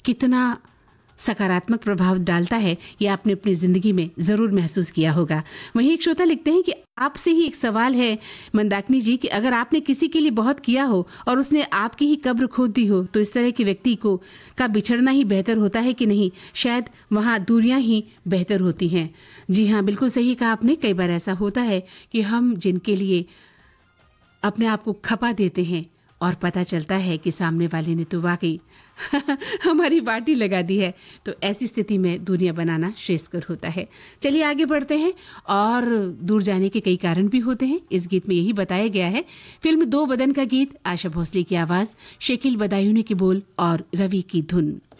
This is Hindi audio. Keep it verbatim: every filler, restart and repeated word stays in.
कितना सकारात्मक प्रभाव डालता है, ये आपने अपनी ज़िंदगी में ज़रूर महसूस किया होगा। वहीं एक श्रोता लिखते हैं कि आपसे ही एक सवाल है मंदाकिनी जी कि अगर आपने किसी के लिए बहुत किया हो और उसने आपकी ही कब्र खोद दी हो, तो इस तरह के व्यक्ति को का बिछड़ना ही बेहतर होता है कि नहीं? शायद वहाँ दूरियां ही बेहतर होती हैं। जी हाँ, बिल्कुल सही कहा आपने। कई बार ऐसा होता है कि हम जिनके लिए अपने आप को खपा देते हैं और पता चलता है कि सामने वाले ने तो वाकई हमारी वाटी लगा दी है, तो ऐसी स्थिति में दूरियां बनाना श्रेयस्कर होता है। चलिए आगे बढ़ते हैं। और दूर जाने के कई कारण भी होते हैं, इस गीत में यही बताया गया है। फिल्म दो बदन का गीत, आशा भोसले की आवाज, शकील बदायूनी के बोल और रवि की धुन।